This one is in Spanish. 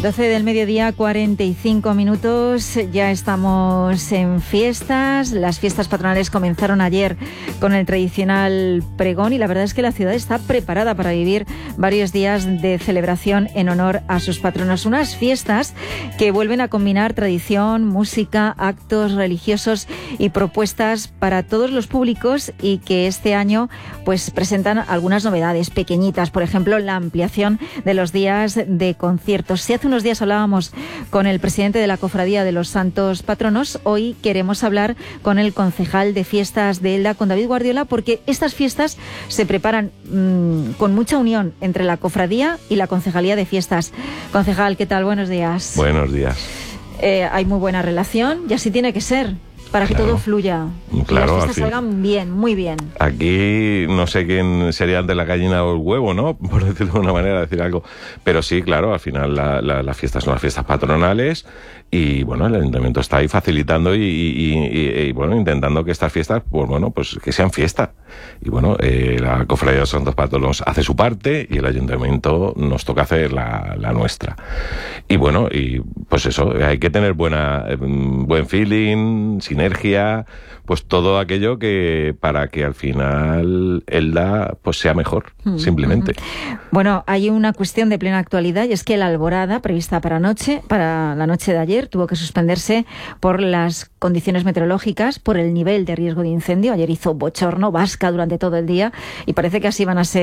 12 del mediodía, 45 minutos, ya estamos en fiestas. Las fiestas patronales comenzaron ayer con el tradicional pregón y la verdad es que la ciudad está preparada para vivir varios días de celebración en honor a sus patronos. Unas fiestas que vuelven a combinar tradición, música, actos religiosos y propuestas para todos los públicos y que este año pues presentan algunas novedades pequeñitas, por ejemplo, la ampliación de los días de conciertos. Si hace unos días hablábamos con el presidente de la Cofradía de los Santos Patronos, hoy queremos hablar con el concejal de fiestas de Elda, con David Guardiola, porque estas fiestas se preparan con mucha unión entre la cofradía y la concejalía de fiestas. Concejal, ¿qué tal? Buenos días. Buenos días. Hay muy buena relación y así tiene que ser, para que todo fluya. Claro, y las fiestas salgan bien, muy bien. Aquí no sé quién sería antes la gallina o el huevo, ¿no? Por decirlo de una manera, decir algo. Pero sí, claro, al final las fiestas son las fiestas patronales y, bueno, el ayuntamiento está ahí facilitando y bueno, intentando que estas fiestas, pues bueno, pues que sean fiesta. Y bueno, la Cofradía de los Santos Patronos hace su parte y el ayuntamiento nos toca hacer la nuestra. Y bueno, y pues eso, hay que tener buen feeling, sinergia, pues todo aquello que para que al final Elda pues sea mejor, simplemente. Bueno, hay una cuestión de plena actualidad y es que la alborada prevista para la noche de ayer tuvo que suspenderse por las condiciones meteorológicas, por el nivel de riesgo de incendio. Ayer hizo bochorno, vasca durante todo el día y parece que así van a ser